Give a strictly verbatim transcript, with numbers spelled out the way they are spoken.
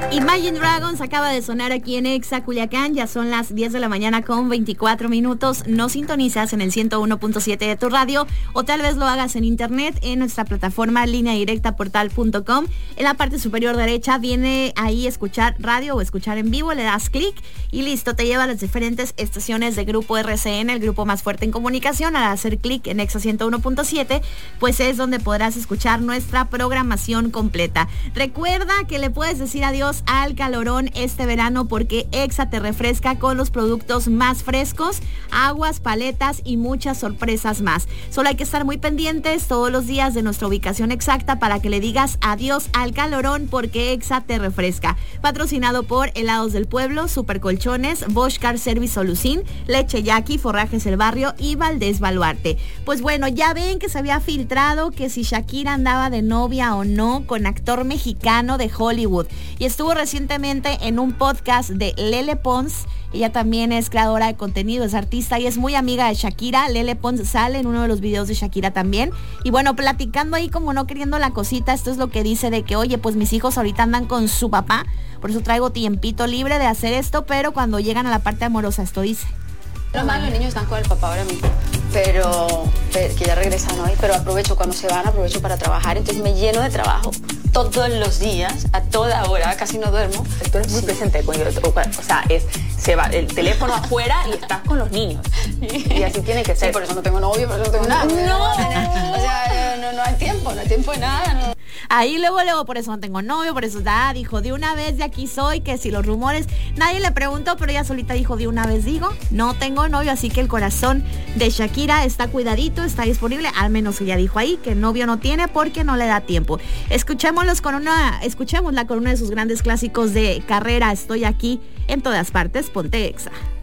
Imagine Dragons acaba de sonar aquí en Exa Culiacán, ya son las diez de la mañana con veinticuatro minutos. No sintonizas en el ciento uno punto siete de tu radio o tal vez lo hagas en internet en nuestra plataforma línea directa portal punto com. En la parte superior derecha viene ahí escuchar radio o escuchar en vivo, le das clic y listo, te lleva a las diferentes estaciones de Grupo R C N, el grupo más fuerte en comunicación. Al hacer clic en Exa ciento uno punto siete, pues es donde podrás escuchar nuestra programación completa. Recuerda que le puedes decir adiós al calorón este verano porque Exa te refresca con los productos más frescos, aguas, paletas y muchas sorpresas más. Solo hay que estar muy pendientes todos los días de nuestra ubicación exacta para que le digas adiós al calorón porque Exa te refresca. Patrocinado por Helados del Pueblo, Super Colchones, Bosch Car Service Solucín, Leche Yaqui, Forrajes El Barrio y Valdés Baluarte. Pues bueno, ya ven que se había filtrado que si Shakira andaba de novia o no con actor mexicano de Hollywood y estuvo recientemente en un podcast de Lele Pons. Ella también es creadora de contenido, es artista y es muy amiga de Shakira. Lele Pons sale en uno de los videos de Shakira también. Y bueno, platicando ahí como no queriendo la cosita, esto es lo que dice de que, oye, pues mis hijos ahorita andan con su papá, por eso traigo tiempito libre de hacer esto, pero cuando llegan a la parte amorosa, esto dice. Normal, los niños están con el papá ahora mismo, pero, pero que ya regresan hoy, pero aprovecho cuando se van, aprovecho para trabajar, entonces me lleno de trabajo todos los días, a toda hora, casi no duermo. Tú eres muy sí. presente con ellos, o sea, es, se va el teléfono afuera y estás con los niños, y así tiene que ser. Sí, por eso no tengo novio, por eso no tengo nada. No, o sea, no, no hay tiempo, no hay tiempo de nada, no. Ahí luego, luego, por eso no tengo novio, por eso da, dijo, de una vez de aquí soy, que si los rumores, nadie le preguntó, pero ella solita dijo, de una vez digo, no tengo novio, así que el corazón de Shakira está cuidadito, está disponible, al menos ella dijo ahí que novio no tiene porque no le da tiempo. Escuchémoslos con una, escuchémosla con uno de sus grandes clásicos de carrera, Estoy Aquí, en todas partes, ponte Exa.